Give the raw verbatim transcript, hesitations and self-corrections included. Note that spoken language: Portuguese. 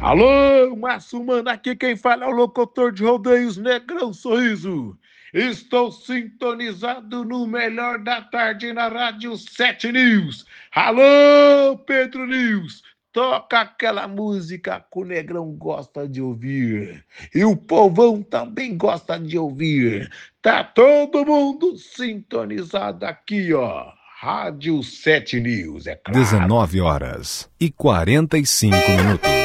Alô, Márcio Mano, aqui quem fala é o locutor de rodeios Negrão Sorriso. Estou sintonizado no melhor da tarde na Rádio sete News. Alô, Pedro News, toca aquela música que o Negrão gosta de ouvir. E o povão também gosta de ouvir. Tá todo mundo sintonizado aqui, ó. Rádio sete News, é claro. dezenove horas e quarenta e cinco minutos.